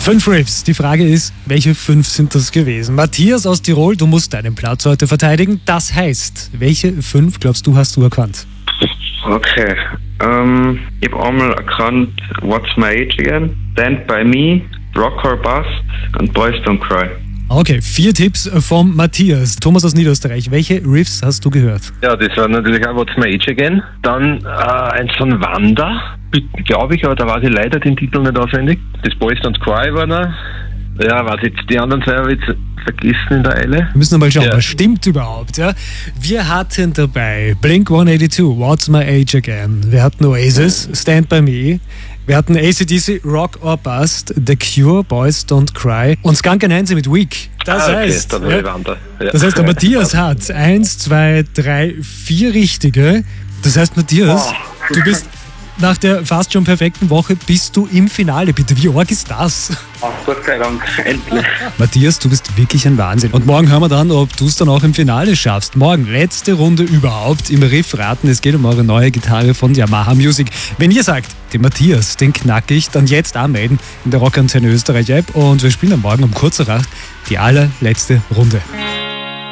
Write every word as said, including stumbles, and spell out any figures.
Fünf Riffs. Die Frage ist, welche fünf sind das gewesen? Matthias aus Tirol, du musst deinen Platz heute verteidigen. Das heißt, welche fünf, glaubst du, hast du erkannt? Okay. Ähm, ich habe einmal erkannt What's My Age Again, Stand By Me, Rock or Bust und Boys Don't Cry. Okay, vier Tipps vom Matthias. Thomas aus Niederösterreich, welche Riffs hast du gehört? Ja, das war natürlich auch What's My Age Again. Dann äh, eins von Wanda, glaube ich, aber da weiß ich leider den Titel nicht auswendig. Das Boys Don't Cry war noch. Ja, was jetzt die anderen zwei habe ich jetzt vergessen in der Eile. Wir müssen mal schauen, Ja. was stimmt überhaupt. Ja? Wir hatten dabei Blink one eighty-two, What's My Age Again. Wir hatten Oasis, Stand By Me. Wir hatten A C D C, Rock or Bust, The Cure, Boys Don't Cry und Skunk Anansi mit Weak. Das Ah, okay, heißt, dann habe ich Wanda. Ja. das heißt, der Matthias hat eins, zwei, drei, vier richtige. Das heißt, Matthias, du bist nach der fast schon perfekten Woche bist du im Finale. Bitte, wie arg ist das? Ach, Gott sei Dank, endlich. Matthias, du bist wirklich ein Wahnsinn. Und morgen hören wir dann, ob du es dann auch im Finale schaffst. Morgen, letzte Runde überhaupt im Riff raten. Es geht um eure neue Gitarre von Yamaha Music. Wenn ihr sagt, den Matthias, den knack ich, dann jetzt anmelden in der Rockantenne Österreich App. Und wir spielen dann morgen um kurz nach acht die allerletzte Runde.